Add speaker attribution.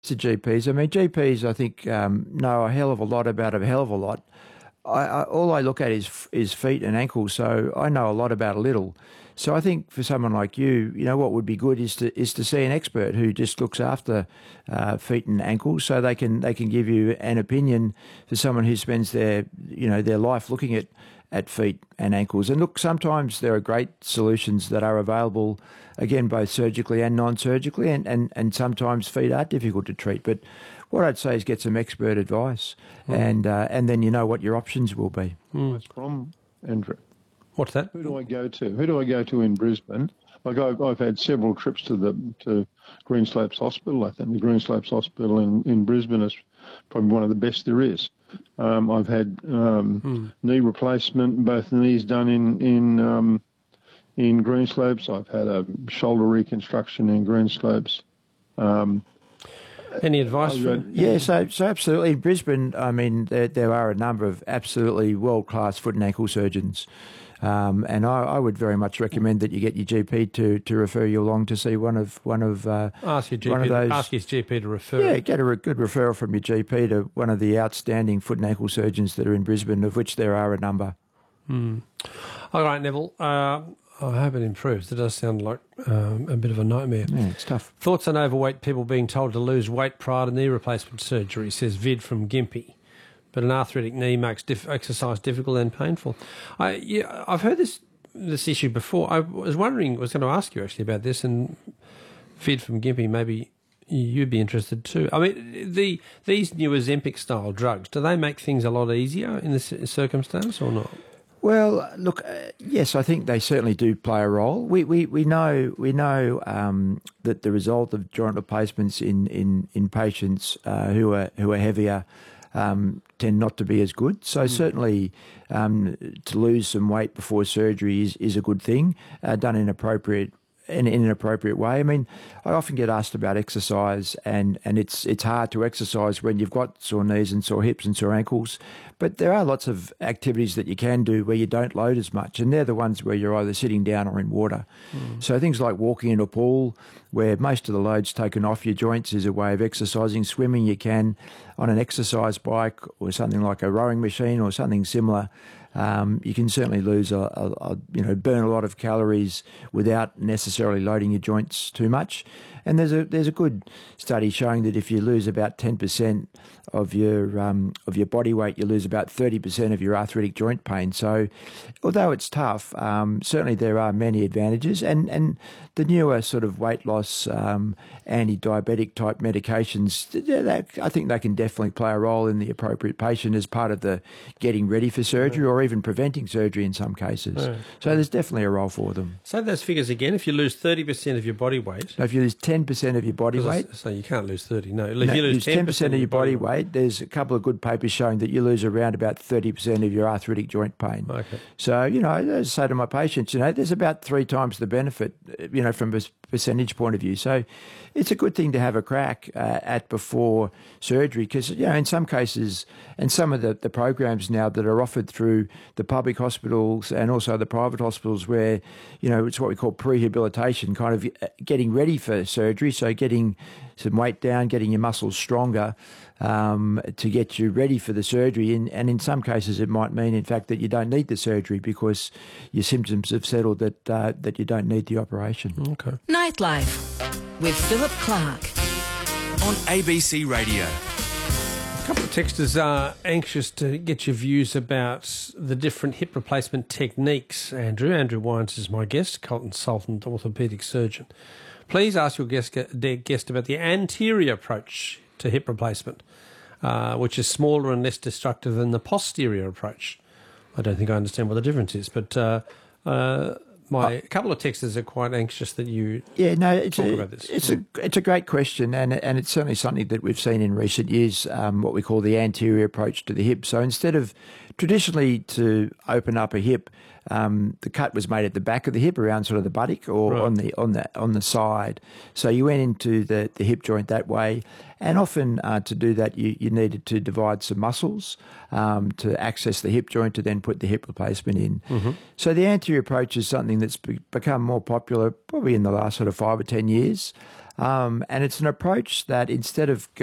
Speaker 1: to GPs. I mean, GPs, I think, know a hell of a lot about a hell of a lot. All I look at is feet and ankles, so I know a lot about a little. So I think for someone like you, what would be good is to see an expert who just looks after feet and ankles, so they can give you an opinion for someone who spends their life looking at feet and ankles. And look, sometimes there are great solutions that are available, again, both surgically and non-surgically, and sometimes feet are difficult to treat. But what I'd say is get some expert advice, and then you know what your options will be.
Speaker 2: That's from Andrew.
Speaker 3: What's that?
Speaker 2: Who do I go to? Who do I go to in Brisbane? Like I've had several trips to Greenslopes Hospital. I think the Greenslopes Hospital in Brisbane is probably one of the best there is. I've had knee replacement, both knees done in Greenslopes. I've had a shoulder reconstruction in Greenslopes.
Speaker 3: Any advice?
Speaker 1: Yeah, so absolutely. In Brisbane, I mean, there are a number of absolutely world-class foot and ankle surgeons. And I would very much recommend that you get your GP to refer you along to see one of
Speaker 3: ask your GP,
Speaker 1: one of those.
Speaker 3: Ask his GP to refer.
Speaker 1: Yeah, get a good referral from your GP to one of the outstanding foot and ankle surgeons that are in Brisbane, of which there are a number.
Speaker 3: All right, Neville. I hope it improves. It does sound like a bit of a nightmare.
Speaker 1: Yeah, it's tough.
Speaker 3: Thoughts on overweight people being told to lose weight prior to knee replacement surgery, says Vid from Gympie. But an arthritic knee makes exercise difficult and painful. I've heard this issue before. I was going to ask you actually about this, and Vid from Gympie, maybe you'd be interested too. I mean, these new Ozempic-style drugs, do they make things a lot easier in this circumstance or not?
Speaker 1: Well, look, yes, I think they certainly do play a role. We know that the result of joint replacements in patients who are heavier tend not to be as good. So certainly to lose some weight before surgery is a good thing, done in an appropriate way. I mean, I often get asked about exercise, and it's hard to exercise when you've got sore knees and sore hips and sore ankles. But there are lots of activities that you can do where you don't load as much, and they're the ones where you're either sitting down or in water. So things like walking in a pool, where most of the load's taken off your joints, is a way of exercising. Swimming, you can on an exercise bike or something like a rowing machine or something similar. You can certainly lose burn a lot of calories without necessarily loading your joints too much. And there's a good study showing that if you lose about 10% of your body weight, you lose about 30% of your arthritic joint pain. So, although it's tough, certainly there are many advantages. And the newer sort of weight loss anti-diabetic type medications, I think they can definitely play a role in the appropriate patient as part of the getting ready for surgery or even preventing surgery in some cases. So there's definitely a role for them.
Speaker 3: Say those figures again. If you lose 30% of your body weight...
Speaker 1: So if you lose 10% of your body weight...
Speaker 3: So you can't lose 30, no.
Speaker 1: If you lose 10% of your body weight, there's a couple of good papers showing that you lose around about 30% of your arthritic joint pain.
Speaker 3: Okay.
Speaker 1: So, as I say to my patients, there's about 3 times the benefit, from a percentage point of view. So it's a good thing to have a crack at before surgery because, in some cases, and some of the programs now that are offered through the public hospitals and also the private hospitals where, it's what we call prehabilitation, kind of getting ready for surgery, so getting some weight down, getting your muscles stronger to get you ready for the surgery. And in some cases, it might mean, in fact, that you don't need the surgery because your symptoms have settled that you don't need the operation.
Speaker 3: Okay.
Speaker 4: Nightlife with Philip Clark
Speaker 5: on ABC Radio.
Speaker 3: A couple of texters are anxious to get your views about the different hip replacement techniques, Andrew. Andrew Wines is my guest, consultant orthopaedic surgeon. Please ask your guest about the anterior approach to hip replacement, which is smaller and less destructive than the posterior approach. I don't think I understand what the difference is, but a couple of texters are quite anxious that you talk about this.
Speaker 1: It's a great question, and it's certainly something that we've seen in recent years, what we call the anterior approach to the hip. So instead of traditionally to open up a hip, the cut was made at the back of the hip, around sort of the buttock, or on the side. So you went into the hip joint that way, and often to do that you needed to divide some muscles to access the hip joint to then put the hip replacement in. Mm-hmm. So the anterior approach is something that's become more popular probably in the last sort of 5 or 10 years, and it's an approach that instead of